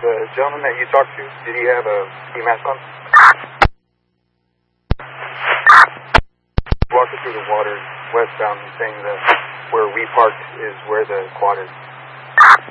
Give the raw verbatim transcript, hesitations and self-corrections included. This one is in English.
The gentleman that you talked to, did he have a ski mask on? Walking through the water westbound, saying that where we parked is where the quad is.